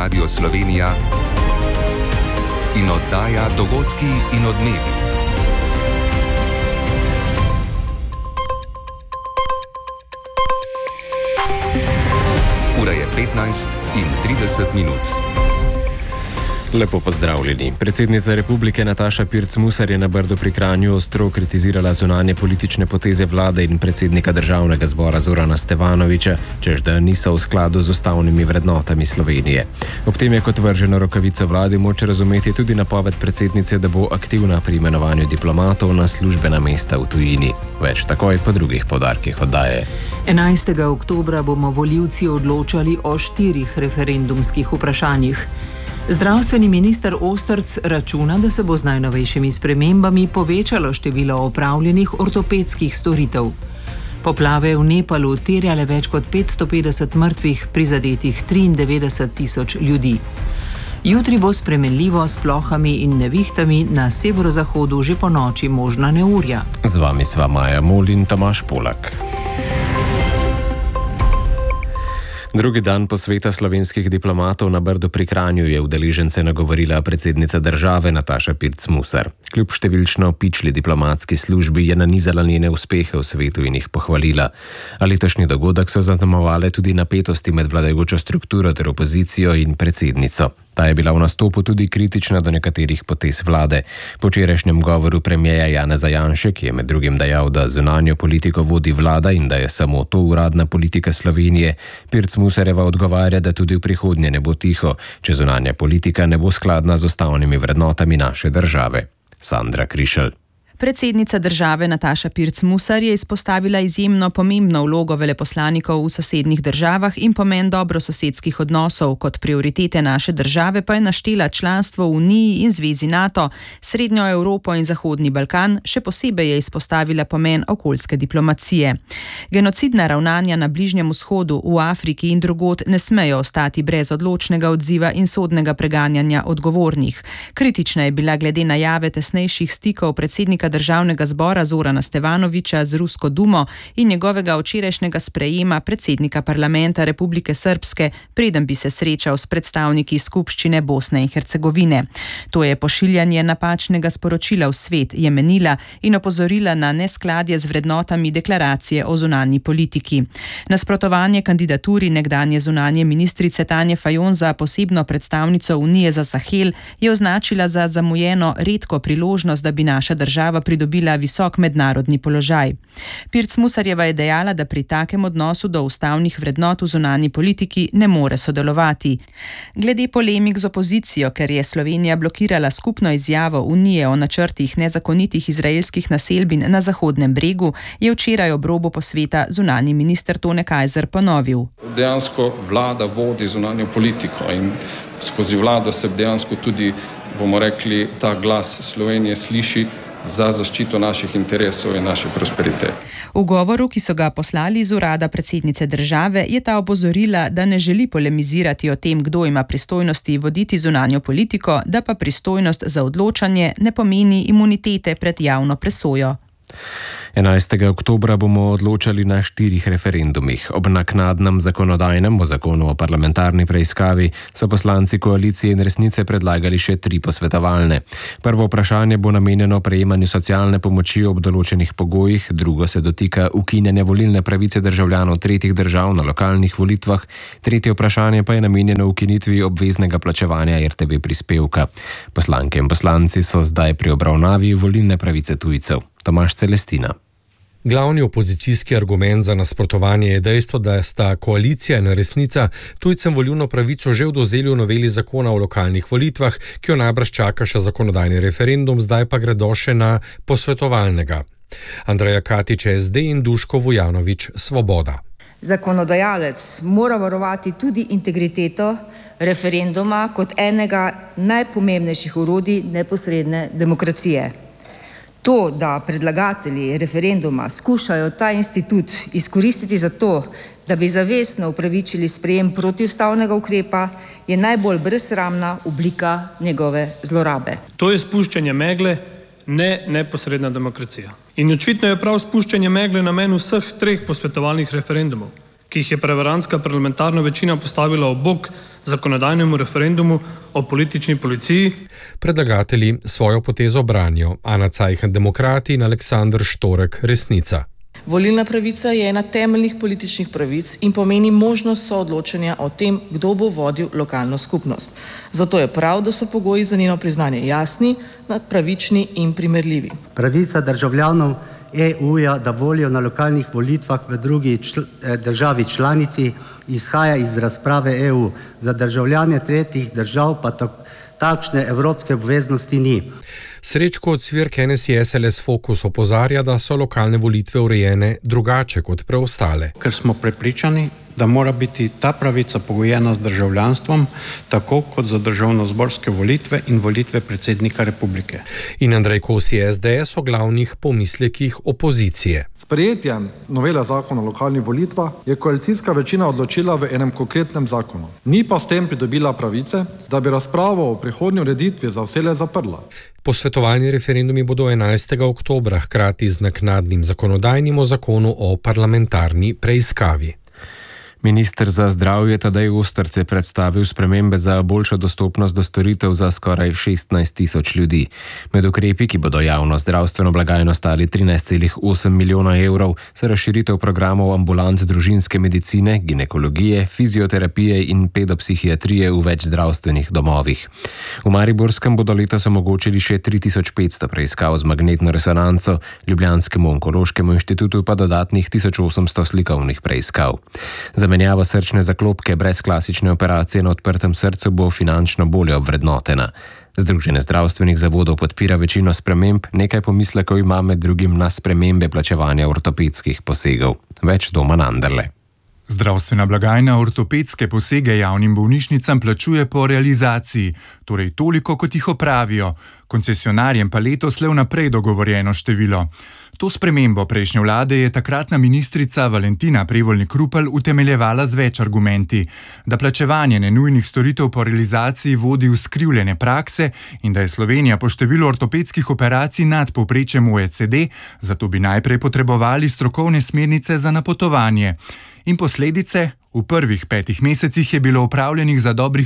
Radio Slovenija in oddaja Dogodki in odmevi. Ura je 15:30. Lepo pozdravljeni. Predsednica Republike Nataša Pirc Musar je na Brdu pri Kranju ostro kritizirala zunanje politične poteze vlade in predsednika Državnega zbora Zorana Stevanovića, češ da niso v skladu z ustavnimi vrednotami Slovenije. Ob tem je kot vrženo rokavico vlade moč razumeti tudi napoved predsednice, da bo aktivna pri imenovanju diplomatov na službena mesta v tujini. Več takoj po drugih poudarkih oddaje. 11. oktobra bomo volivci odločali o 4 referendumskih vprašanjih. Zdravstveni minister Ostrc računa, da se bo z najnovejšimi spremembami povečalo število opravljenih ortopedskih storitev. Poplave v Nepalu terjale več kot 550 mrtvih, prizadetih 93.000 ljudi. Jutri bo spremenljivo s plohami in nevihtami, na severozahodu že po noči možna neurja. Z vami sva Maja Mol in Tomaž Polak. Drugi dan posveta slovenskih diplomatov na Brdu pri Kranju je udeležence nagovorila predsednica države Nataša Pirc Musar. Kljub številčno pičli diplomatski službi je nanizala njene uspehe v svetu in jih pohvalila. A letošnji dogodek so zaznamovale tudi napetosti med vladajočo strukturo ter opozicijo in predsednico. Ta je bila v nastopu tudi kritična do nekaterih potez vlade. Po včerajšnjem govoru premierja Janeza Janše, ki je med drugim dejal, da zunanjo politiko vodi vlada in da je samo to uradna politika Slovenije, Pirc Musarjeva odgovarja, da tudi v prihodnje ne bo tiho, če zunanja politika ne bo skladna z ustavnimi vrednotami naše države. Sandra Krišelj. Predsednica države Nataša Pirc Musar je izpostavila izjemno pomembno vlogo veleposlanikov v sosednjih državah in pomen dobrososedskih odnosov. Kot prioritete naše države pa je naštela članstvo v Uniji in Zvezi NATO, Srednjo Evropo in Zahodni Balkan, še posebej je izpostavila pomen okoljske diplomacije. Genocidna ravnanja na Bližnjem vzhodu, v Afriki in drugod ne smejo ostati brez odločnega odziva in sodnega preganjanja odgovornih. Kritična je bila glede najave tesnejših stikov predsednika Državnega zbora Zorana Stevanovića z Rusko dumo in njegovega včerajšnjega sprejema predsednika parlamenta Republike Srpske, preden bi se srečal s predstavniki skupščine Bosne in Hercegovine. To je pošiljanje napačnega sporočila v svet, je menila in opozorila na neskladje z vrednotami deklaracije o zunanji politiki. Nasprotovanje kandidaturi nekdanje zunanje ministrice Tanje Fajon za posebno predstavnico Unije za Sahel je označila za zamujeno redko priložnost, da bi naša država pridobila visok mednarodni položaj. Pirc Musarjeva je dejala, da pri takem odnosu do ustavnih vrednot v zunanji politiki ne more sodelovati. Glede polemik z opozicijo, ker je Slovenija blokirala skupno izjavo Unije o načrtih nezakonitih izraelskih naselbin na Zahodnem bregu, je včeraj ob robu posveta zunanji minister Tone Kajzer ponovil. Dejansko vlada vodi zunanjo politiko in skozi vlado se dejansko tudi, bomo rekli, ta glas Slovenije sliši za zaščito naših interesov in naše prosperitete. V govoru, ki so ga poslali iz urada predsednice države, je ta opozorila, da ne želi polemizirati o tem, kdo ima pristojnosti voditi zunanjo politiko, da pa pristojnost za odločanje ne pomeni imunitete pred javno presojo. 11. oktobra bomo odločali na 4 referendumih. Ob naknadnem zakonodajnem o zakonu o parlamentarni preiskavi so poslanci koalicije in Resnice predlagali še 3 posvetovalne. Prvo vprašanje bo namenjeno prejemanju socialne pomoči ob določenih pogojih, drugo se dotika ukinjanja volilne pravice državljanov tretjih držav na lokalnih volitvah, tretje vprašanje pa je namenjeno ukinitvi obveznega plačevanja RTV prispevka. Poslanke in poslanci so zdaj pri obravnavi volilne pravice tujcev. Tomaž Celestina. Glavni opozicijski argument za nasprotovanje je dejstvo, da sta koalicija in Resnica tujcem volilno pravico že odvzeli v noveli zakona o lokalnih volitvah, ki jo najbrž čaka še zakonodajni referendum, zdaj pa gredo še na posvetovalnega. Andreja Katič, SD, in Duško Vujanović, Svoboda. Zakonodajalec mora varovati tudi integriteto referenduma kot enega najpomembnejših orodij neposredne demokracije. To, da predlagatelji referenduma skušajo ta institut izkoristiti za to, da bi zavestno upravičili sprejem protiustavnega ukrepa, je najbolj brezsramna oblika njegove zlorabe. To je spuščanje megle, ne neposredna demokracija. In očitno je prav spuščanje megle namen vseh 3 posvetovalnih referendumov, ki jih je prevarantska parlamentarna večina postavila ob bok zakonodajnemu referendumu o politični policiji. Predlagatelji svojo potezo branijo: Ana Cajhen, Demokrati, in Aleksandr Štorek, Resnica. Volilna pravica je ena temeljnih političnih pravic in pomeni možnost soodločanja o tem, kdo bo vodil lokalno skupnost. Zato je prav, da so pogoji za njeno priznanje jasni, pravični in primerljivi. Pravica državljanov EU-ja, da volijo na lokalnih volitvah v drugi državi članici, izhaja iz razprave EU. Za državljane tretjih držav pa takšne evropske obveznosti ni. Srečko Cvirk NSI SLS Fokus opozarja, da so lokalne volitve urejene drugače kot preostale. Ker smo prepričani, da mora biti ta pravica pogojena z državljanstvom, tako kot za državnozborske volitve in volitve predsednika republike. In Andrej Kosi SDS o glavnih pomislekih opozicije. S sprejetjem novele zakona o lokalnih volitvah je koalicijska večina odločila v enem konkretnem zakonu. Ni pa s tem pridobila pravice, da bi razpravo o prihodnji ureditvi za vselej zaprla. Posvetovalni referendumi bodo 11. oktobra, hkrati z naknadnim zakonodajnim o zakonu o parlamentarni preiskavi. Minister za zdravje Tadej Ostrc je predstavil spremembe za boljšo dostopnost do storitev za skoraj 16.000 ljudi. Med ukrepi, ki bodo javno zdravstveno blagajno stali 13,8 milijona evrov, so razširitev programov ambulant družinske medicine, ginekologije, fizioterapije in pedopsihiatrije v več zdravstvenih domovih. V Mariborskem bodo letos omogočili še 3500 preiskav z magnetno resonanco, Ljubljanskemu onkološkemu inštitutu pa dodatnih 1800 slikovnih preiskav. Zamenjava srčne zaklopke brez klasične operacije na odprtem srcu bo finančno bolje obvrednotena. Združenje zdravstvenih zavodov podpira večino sprememb, nekaj pomislekov ima med drugim na spremembe plačevanja ortopedskih posegov. Več Doman Anderle. Zdravstvena blagajna ortopedske posege javnim bolnišnicam plačuje po realizaciji, torej toliko, kot jih opravijo. Koncesionarjem pa letos le vnaprej dogovorjeno število. To spremembo prejšnje vlade je takratna ministrica Valentina Prevolnik-Rupel utemeljevala z več argumenti, da plačevanje nenujnih storitev po realizaciji vodi v skrivljene prakse in da je Slovenija po številu ortopedskih operacij nad povprečjem OECD, zato bi najprej potrebovali strokovne smernice za napotovanje. In posledice? V prvih 5 mesecih je bilo opravljenih za dobrih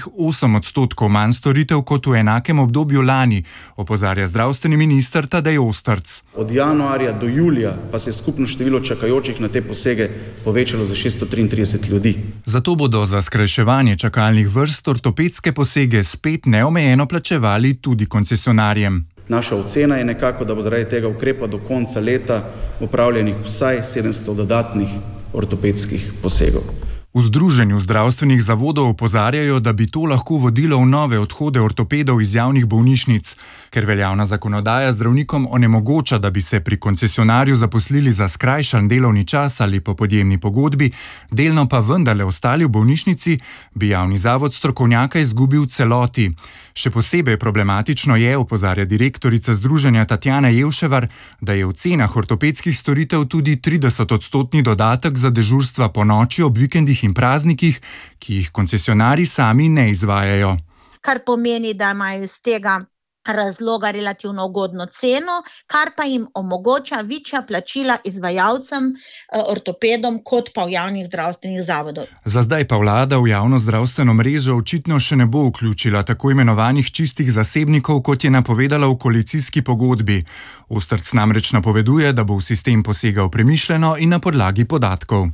8% manj storitev kot v enakem obdobju lani, opozarja zdravstveni minister Tadej Ostrc. Od januarja do julija pa se je skupno število čakajočih na te posege povečalo za 633 ljudi. Zato bodo za skrajševanje čakalnih vrst ortopedske posege spet neomejeno plačevali tudi koncesionarjem. Naša ocena je nekako, da bo zaradi tega ukrepa do konca leta opravljenih vsaj 700 dodatnih ortopedskih posegov. V Združenju zdravstvenih zavodov opozarjajo, da bi to lahko vodilo v nove odhode ortopedov iz javnih bolnišnic, ker veljavna zakonodaja zdravnikom onemogoča, da bi se pri koncesionarju zaposlili za skrajšan delovni čas ali po podjemni pogodbi, delno pa vendarle ostali v bolnišnici, bi javni zavod strokovnjaka izgubil v celoti. Še posebej problematično je, opozarja direktorica združenja Tatjana Jevševar, da je v cenah ortopedskih storitev tudi 30% dodatek za dežurstva po noči ob vikendih in praznikih, ki jih koncesionarji sami ne izvajajo. Kar pomeni, da imajo iz tega razloga relativno ugodno ceno, kar pa jim omogoča večja plačila izvajalcem, ortopedom, kot pa v javnih zdravstvenih zavodov. Za zdaj pa vlada v javno zdravstveno mrežo očitno še ne bo vključila tako imenovanih čistih zasebnikov, kot je napovedala v koalicijski pogodbi. Ostrc namreč napoveduje, da bo v sistem posegal premišljeno in na podlagi podatkov.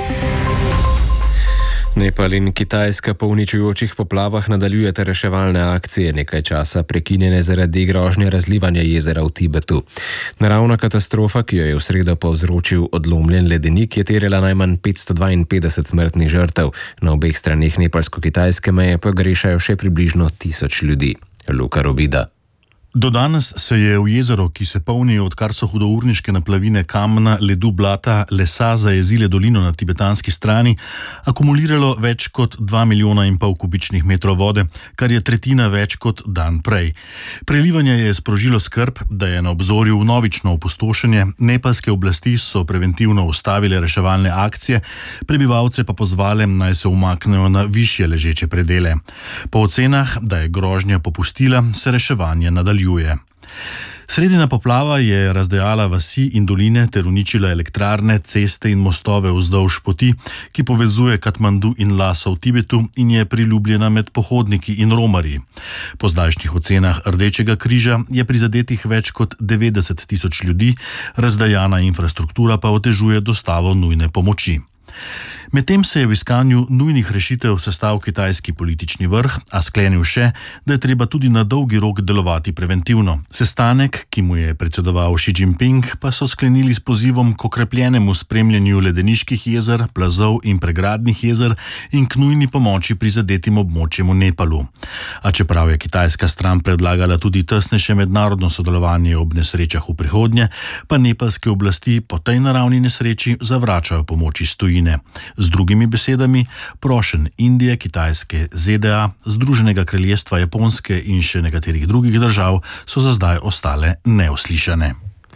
Nepal in Kitajska po uničujočih poplavah nadaljujeta reševalne akcije, nekaj časa prekinjene zaradi grožnje razlivanja jezera v Tibetu. Naravna katastrofa, ki jo je v sredo povzročil odlomljen ledenik, je terjala najmanj 552 smrtnih žrtev. Na obeh straneh nepalsko-kitajske meje pa grešajo še približno 1000 ljudi. Luka Robida. Do danes se je v jezero, ki se polni, odkar so hudourniške naplavine kamna, ledu, blata, lesa zajezile dolino na tibetanski strani, akumuliralo več kot 2,5 milijona kubičnih metrov vode, kar je tretjina več kot dan prej. Prelivanje je sprožilo skrb, da je na obzorju vnovično opustošenje. Nepalske oblasti so preventivno ustavile reševalne akcije, prebivalce pa pozvale, naj se umaknejo na višje ležeče predele. Po ocenah, da je grožnja popustila, se reševanje nadaljuje. Sredina poplava je razdejala vasi in doline ter uničila elektrarne, ceste in mostove vzdolž poti, ki povezuje Katmandu in Laso v Tibetu in je priljubljena med pohodniki in romarji. Po zdajšnjih ocenah Rdečega križa je prizadetih več kot 90 000 ljudi, razdejana infrastruktura pa otežuje dostavo nujne pomoči. Medtem se je v iskanju nujnih rešitev sestal kitajski politični vrh, a sklenil še, da je treba tudi na dolgi rok delovati preventivno. Sestanek, ki mu je predsedoval Xi Jinping, pa so sklenili s pozivom k okrepljenemu spremljanju ledeniških jezer, plazov in pregradnih jezer in k nujni pomoči prizadetim območjem v Nepalu. A čeprav je kitajska stran predlagala tudi tesnejše mednarodno sodelovanje ob nesrečah v prihodnje, pa nepalske oblasti po tej naravni nesreči zavračajo pomoč iz tujine. Z drugimi besedami, prošenj Indije, Kitajske, ZDA, Združenega kraljestva Japonske in še nekaterih drugih držav so za zdaj ostale neuslišane.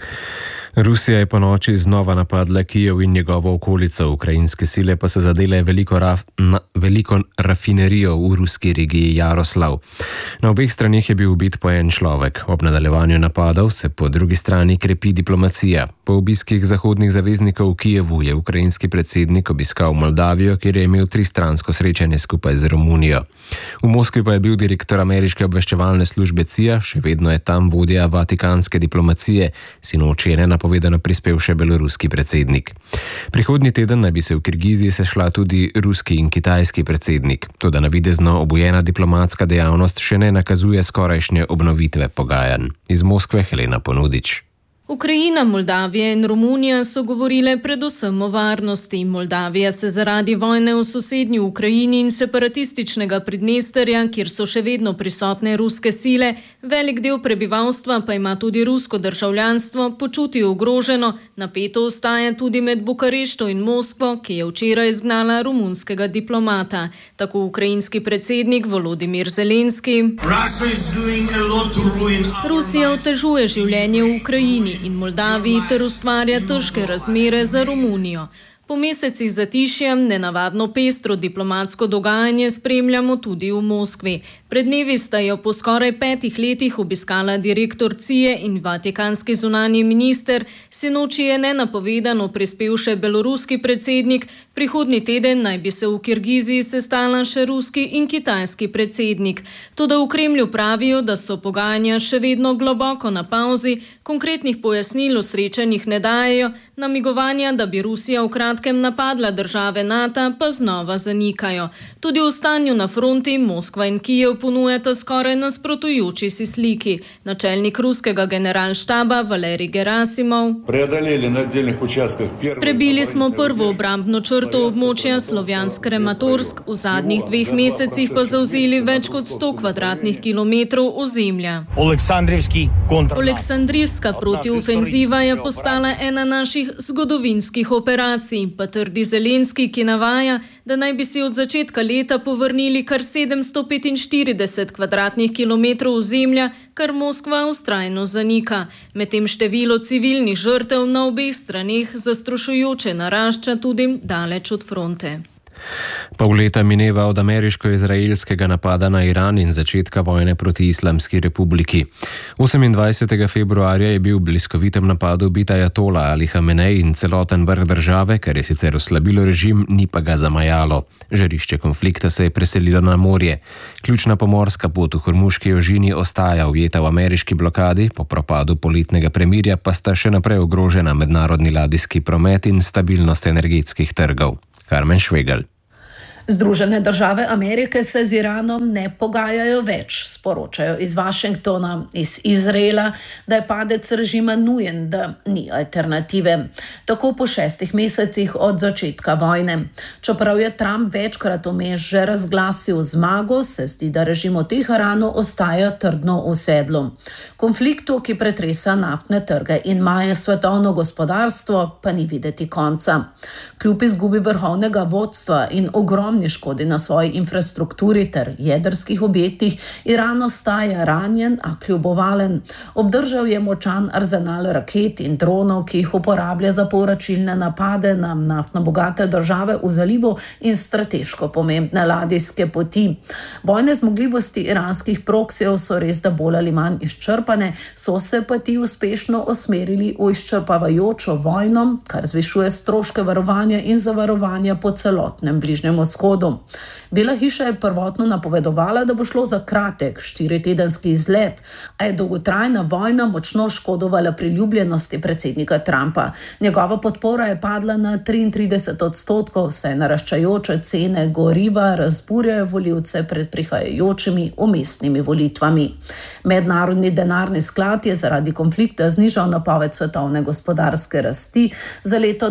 Rusija je ponoči znova napadla Kijev in njegovo okolico, ukrajinske sile pa so zadele veliko rafinerijo v ruski regiji Jaroslav. Na obeh straneh je bil ubit po en človek. Ob nadaljevanju napadov se po drugi strani krepi diplomacija. Po obiskih zahodnih zaveznikov v Kijevu je ukrajinski predsednik obiskal Moldavijo, kjer je imel tristransko srečanje skupaj z Romunijo. V Moskvi pa je bil direktor ameriške obveščevalne službe CIA, še vedno je tam vodja vatikanske diplomacije, sinoči je nenapovedano prispel še beloruski predsednik. Prihodnji teden naj bi se v Kirgiziji sešla tudi ruski in kitajski predsednik, toda navidezno obujena diplomatska dejavnost še ne nakazuje skorajšnje obnovitve pogajanj. Iz Moskve Helena Ponudič. Ukrajina, Moldavija in Romunija so govorile predvsem o varnosti. Moldavija se zaradi vojne v sosednji Ukrajini in separatističnega Pridnesterja, kjer so še vedno prisotne ruske sile, velik del prebivalstva pa ima tudi rusko državljanstvo, počuti ogroženo, napeto ostaja tudi med Bukarešto in Moskvo, ki je včeraj izgnala romunskega diplomata. Tako ukrajinski predsednik Volodimir Zelenski. Rusija otežuje življenje v Ukrajini in Moldaviji ter ustvarja težke razmere za Romunijo. Po mesecih zatišja nenavadno pestro diplomatsko dogajanje spremljamo tudi v Moskvi. Pred dnevi sta jo po skoraj 5 letih obiskala direktor CIA in vatikanski zunanji minister, sinoči je nenapovedano prispel še beloruski predsednik, prihodnji teden naj bi se v Kirgiziji sestala še ruski in kitajski predsednik. Toda v Kremlju pravijo, da so pogajanja še vedno globoko na pauzi, konkretnih pojasnil o srečanjih ne dajejo, namigovanja, da bi Rusija v kratkem napadla države NATO, pa znova zanikajo. Tudi v stanju na fronti Moskva in Kijev ponujata skoraj nasprotujoči si sliki. Načelnik ruskega generalštaba Valerij Gerasimov. Prebili smo prvo obrambno črto območja Slovjansk-Krematorsk, v zadnjih 2 mesecih pa zavzeli več kot 100 kvadratnih kilometrov ozemlja. Aleksandrijska protiofenziva je postala ena naših zgodovinskih operacij, pa trdi Zelenski, ki navaja, da naj bi si od začetka leta povrnili kar 745 kvadratnih kilometrov ozemlja, kar Moskva vztrajno zanika. Medtem število civilnih žrtev na obeh straneh zastrašujoče narašča tudi daleč od fronte. Pol leta mineva od ameriško-izraelskega napada na Iran in začetka vojne proti Islamski republiki. 28. februarja je bil v bliskovitem napadu ubit ajatola Ali Hamenej in celoten vrh države, kar je sicer oslabilo režim, ni pa ga zamajalo. Žarišče konflikta se je preselilo na morje. Ključna pomorska pot v Hormuški ožini ostaja ujeta v ameriški blokadi, po propadu poletnega premirja pa sta še naprej ogrožena mednarodni ladijski promet in stabilnost energetskih trgov. Karmen Švegelj. Združene države Amerike se z Iranom ne pogajajo več, sporočajo iz Washingtona, iz Izraela, da je padec režima nujen, da ni alternative. Tako po 6 mesecih od začetka vojne. Čeprav je Trump večkrat vmes že razglasil zmago, se zdi, da režim v Teheranu ostaja trdno v sedlu. Konfliktu, ki pretresa naftne trge in maje svetovno gospodarstvo, pa ni videti konca. Kljub izgubi vrhovnega vodstva in ogromno ogromni škodi na svoji infrastrukturi ter jedrskih objektih, Iran ostaja ranjen, a kljubovalen. Obdržal je močan arzenal raket in dronov, ki jih uporablja za povračilne napade na naftno bogate države v zalivu in strateško pomembne ladijske poti. Bojne zmogljivosti iranskih proksijev so res da bolj ali manj izčrpane, so se pa ti uspešno osmerili v izčrpavajočo vojno, kar zvišuje stroške varovanja in zavarovanja po celotnem Bližnjem vzhodu. Bela hiša je prvotno napovedovala, da bo šlo za kratek 4-tedenski izlet, a je dolgotrajna vojna močno škodovala priljubljenosti predsednika Trumpa. Njegova podpora je padla na 33%, saj naraščajoče cene goriva razburjajo volivce pred prihajajočimi umestnimi volitvami. Mednarodni denarni sklad je zaradi konflikta znižal napoved svetovne gospodarske rasti za leto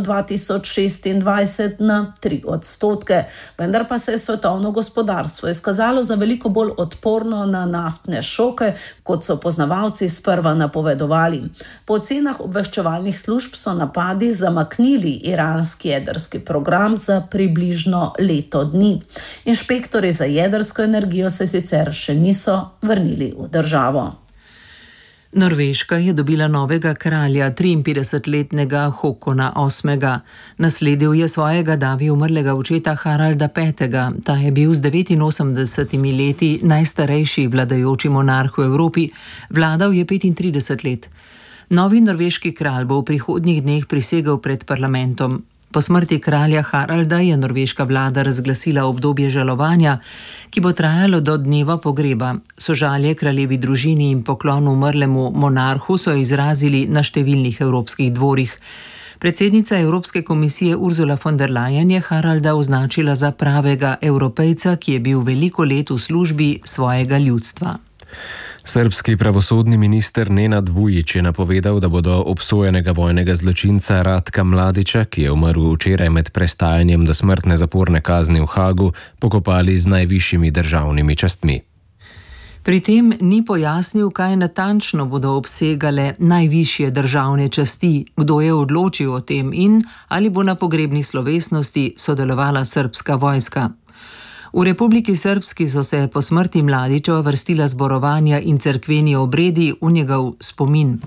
2026 na 3%, vendar pa se je svetovno gospodarstvo izkazalo za veliko bolj odporno na naftne šoke, kot so poznavalci sprva napovedovali. Po ocenah obveščevalnih služb so napadi zamaknili iranski jedrski program za približno leto dni. Inšpektorji za jedrsko energijo se sicer še niso vrnili v državo. Norveška je dobila novega kralja, 53-letnega Håkona VIII. Nasledil je svojega davi umrlega očeta Haralda V. Ta je bil z 89 leti najstarejši vladajoči monarh v Evropi, vladal je 35 let. Novi norveški kralj bo v prihodnjih dneh prisegel pred parlamentom. Po smrti kralja Haralda je norveška vlada razglasila obdobje žalovanja, ki bo trajalo do dneva pogreba. Sožalje kraljevi družini in poklon umrlemu monarhu so izrazili na številnih evropskih dvorih. Predsednica Evropske komisije Ursula von der Leyen je Haralda označila za pravega Evropejca, ki je bil veliko let v službi svojega ljudstva. Srbski pravosodni minister Nenad Vujić je napovedal, da bodo obsojenega vojnega zločinca Ratka Mladića, ki je umrl včeraj med prestajanjem do smrtne zaporne kazni v Hagu, pokopali z najvišjimi državnimi častmi. Pri tem ni pojasnil, kaj natančno bodo obsegale najvišje državne časti, kdo je odločil o tem in ali bo na pogrebni slovesnosti sodelovala srbska vojska. V Republiki Srbski so se po smrti Mladića vrstila zborovanja in cerkveni obredi v njegov spomin.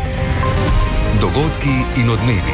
Dogodki in odmevi.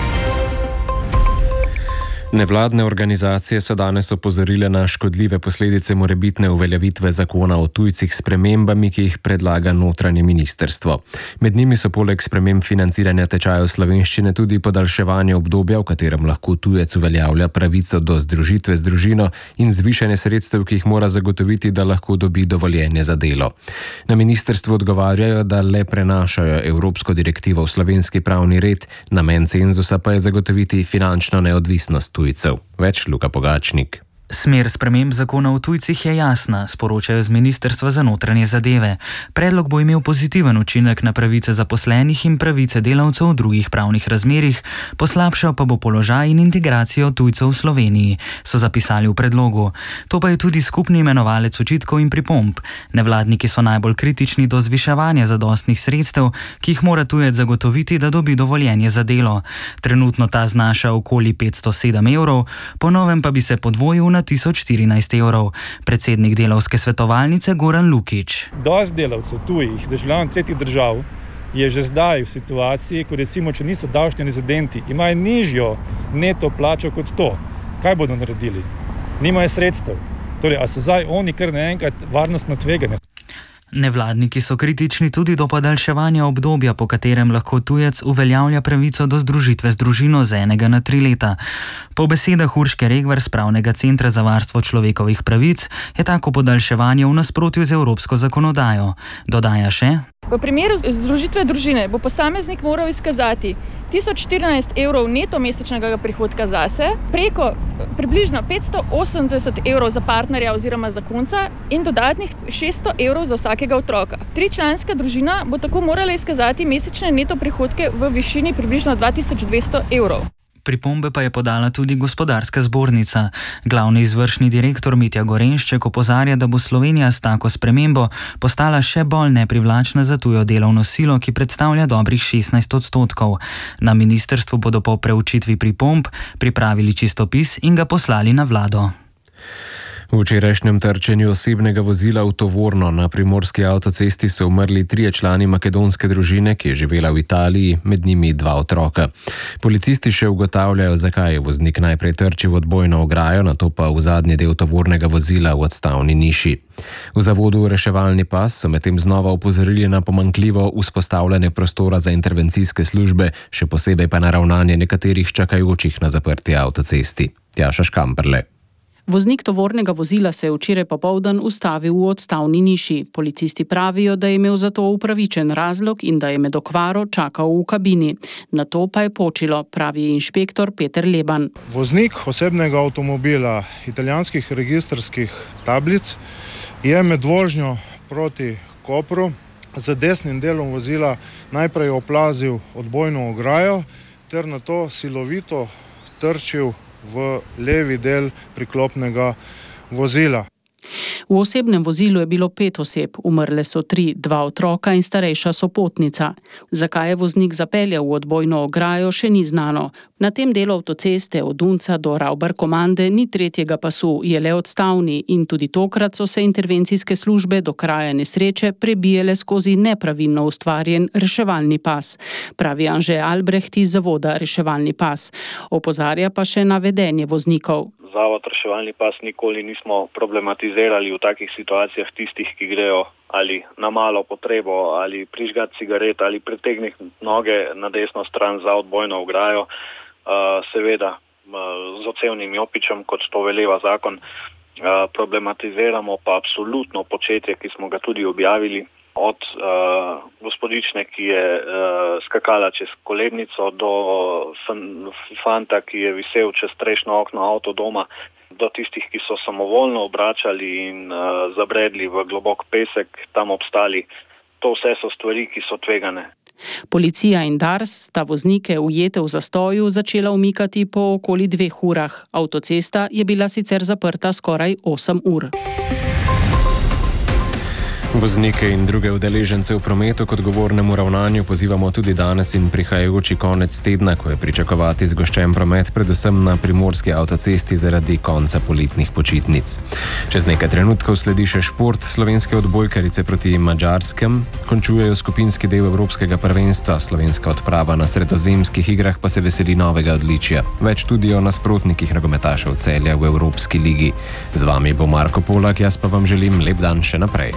Nevladne organizacije so danes opozorile na škodljive posledice morebitne uveljavitve zakona o tujcih s spremembami, ki jih predlaga notranje ministrstvo. Med njimi so poleg sprememb financiranja tečajev slovenščine tudi podaljševanje obdobja, v katerem lahko tujec uveljavlja pravico do združitve z družino in zvišanje sredstev, ki jih mora zagotoviti, da lahko dobi dovoljenje za delo. Na ministrstvu odgovarjajo, da le prenašajo evropsko direktivo v slovenski pravni red, namen cenzusa pa je zagotoviti finančno neodvisnost tujcev. Več Luka Pogačnik. Smer sprememb zakona o tujcih je jasna, sporočajo z Ministrstva za notranje zadeve. Predlog bo imel pozitiven učinek na pravice zaposlenih in pravice delavcev v drugih pravnih razmerjih, poslabšal pa bo položaj in integracijo tujcev v Sloveniji, so zapisali v predlogu. To pa je tudi skupni imenovalec očitkov in pripomb. Nevladniki so najbolj kritični do zviševanja zadostnih sredstev, ki jih mora tujec zagotoviti, da dobi dovoljenje za delo. Trenutno ta znaša okoli 507 evrov, po novem pa bi se podvojil na 1014 evrov. Predsednik delavske svetovalnice Goran Lukić. Dosti delavcev tujih, državljanov tretjih držav je že zdaj v situaciji, ko recimo, če niso davčni rezidenti, imajo nižjo neto plačo kot to. Kaj bodo naredili? Nimajo sredstev. Torej, a so zdaj oni kar naenkrat varnostno tvegani? Nevladniki so kritični tudi do podaljševanja obdobja, po katerem lahko tujec uveljavlja pravico do združitve z družino z 1 na 3 leta. Po besedah Urške Regvar z Pravnega centra za varstvo človekovih pravic je tako podaljševanje v nasprotju z evropsko zakonodajo. Dodaja še: V primeru združitve družine bo posameznik moral izkazati 1014 evrov neto mesečnega prihodka zase, preko približno 580 evrov za partnerja oziroma zakonca in dodatnih 600 evrov za vsakega otroka. Tričlanska družina bo tako morala izkazati mesečne neto prihodke v višini približno 2200 evrov. Pripombe pa je podala tudi Gospodarska zbornica. Glavni izvršni direktor Mitja Gorenšček opozarja, da bo Slovenija s tako spremembo postala še bolj neprivlačna za tujo delovno silo, ki predstavlja dobrih 16%. Na ministrstvu bodo po preučitvi pripomb pripravili čistopis in ga poslali na vlado. V včerajšnjem trčenju osebnega vozila v tovorno na primorski avtocesti so umrli 3 člani makedonske družine, ki je živela v Italiji, med njimi 2 otroka. Policisti še ugotavljajo, zakaj je voznik najprej trčil v odbojno ograjo, nato pa v zadnji del tovornega vozila v odstavni niši. V zavodu Reševalni pas so medtem znova opozorili na pomanjkljivo vzpostavljanje prostora za intervencijske službe, še posebej pa na ravnanje nekaterih čakajočih na zaprti avtocesti. Tjaša Škamperle. Voznik tovornega vozila se je včeraj popoldan ustavil v odstavni niši. Policisti pravijo, da je imel za to upravičen razlog in da je med okvaro čakal v kabini. Na to pa je počilo, pravi inšpektor Peter Leban. Voznik osebnega avtomobila italijanskih registrskih tablic je med vožnjo proti Kopru z desnim delom vozila najprej oplazil odbojno ograjo ter nato silovito trčil v levi del priklopnega vozila. V osebnem vozilu je bilo 5 oseb, umrle so 3, 2 otroka in starejša sopotnica. Zakaj je voznik zapeljal v odbojno ograjo, še ni znano. Na tem delu avtoceste od Unca do Ravbar-Komande ni tretjega pasu, je le odstavni in tudi tokrat so se intervencijske službe do kraja nesreče prebijele skozi nepravilno ustvarjen reševalni pas, pravi Anže Albrecht iz zavoda Reševalni pas. Opozarja pa še na vedenje voznikov. Zavod Reševalni pas nikoli nismo problematizirali v takih situacijah tistih, ki grejo ali na malo potrebo, ali prižgati cigaret, ali pretegniti noge na desno stran za odbojno ograjo, seveda z odsevnim jopičem, kot to veleva zakon, problematiziramo pa absolutno početje, ki smo ga tudi objavili, od gospodične, ki je skakala čez kolebnico, do fanta, ki je visel čez strešno okno avtodoma, do tistih, ki so samovoljno obračali in zabredli v globok pesek, tam obstali. To vse so stvari, ki so tvegane. Policija in Dars sta voznike ujete v zastoju začela umikati po okoli 2 urah. Avtocesta je bila sicer zaprta skoraj 8 ur. Voznike in druge udeležence v prometu k odgovornemu ravnanju pozivamo tudi danes in prihajajoči konec tedna, ko je pričakovati zgoščen promet, predvsem na primorski avtocesti zaradi konca poletnih počitnic. Čez nekaj trenutkov sledi še šport. Slovenske odbojkarice proti Madžarskem končujejo skupinski del Evropskega prvenstva. Slovenska odprava na sredozemskih igrah pa se veseli novega odličja. Več tudi o nasprotnikih nogometašev Celja v Evropski ligi. Z vami bo Marko Polak, jaz pa vam želim lep dan še naprej.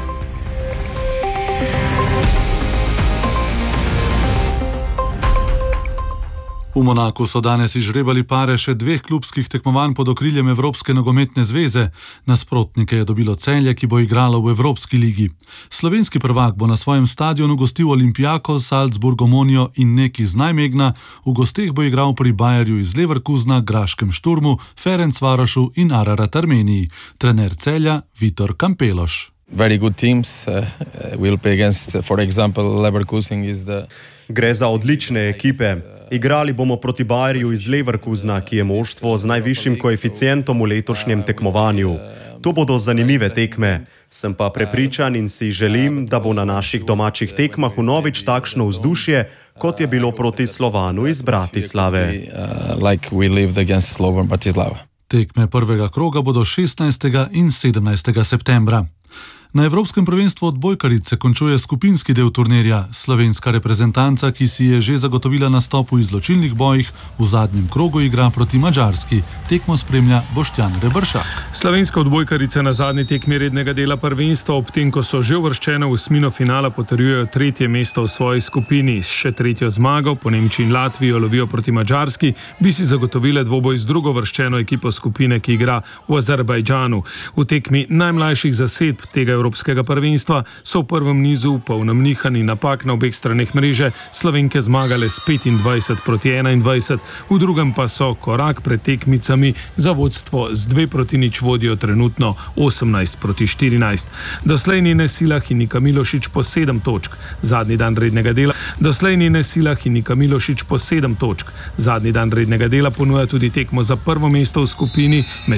V Monaku so danes izžrebali pare še 2 klubskih tekmovanj pod okriljem Evropske nogometne zveze. Nasprotnike je dobilo Celje, ki bo igralo v Evropski ligi. Slovenski prvak bo na svojem stadionu gostil Olympiakos, Salzburg, Omonio in Nek iz Nijmegna. V gosteh bo igral pri Bayerju iz Leverkusena, Graškem Šturmu, Ferencvarošu in Ararat Armeniji. Trener Celja Vitor Kampeloš. Very good teams. We'll play against, for example, Leverkusen is the... Gre za odlične ekipe. Igrali bomo proti Bayerju iz Leverkusena, ki je moštvo z najvišjim koeficientom v letošnjem tekmovanju. To bodo zanimive tekme. Sem pa prepričan in si želim, da bo na naših domačih tekmah vnovič takšno vzdušje, kot je bilo proti Slovanu iz Bratislave. Like we lived against Slovan Bratislava. Tekme prvega kroga bodo 16. in 17. septembra. Na Evropskem prvenstvu odbojkaric se končuje skupinski del turnirja. Slovenska reprezentanca, ki si je že zagotovila nastop v izločilnih bojih, v zadnjem krogu igra proti Madžarski. Tekmo spremlja Boštjan Rebršak. Slovenska odbojkarica na zadnji tekmi rednega dela prvenstva, ob tem, ko so že uvrščene v osmino finala, potrjujejo 3. mesto v svoji skupini. Še 3. zmago, po Nemčiji in Latviji lovijo proti Madžarski, bi si zagotovile dvoboj z drugo uvrščeno ekipo skupine, ki igra v Azerbajdžanu. V tekmi najmlajših zasedb tega Evropskega prvenstva so v prvem nizu polnem nihanj in napak na obeh straneh mreže Slovenke zmagale s 25-21, v drugem pa so korak pred tekmicami za vodstvo z 2-0 vodijo trenutno 18-14. Doslej njene Silah in Nika Milošič po 7 točk. Zadnji dan rednega dela. Doslej njene Silah in Nika Milošič po 7 točk. Zadnji dan rednega dela ponuja tudi tekmo za prvo mesto v skupini.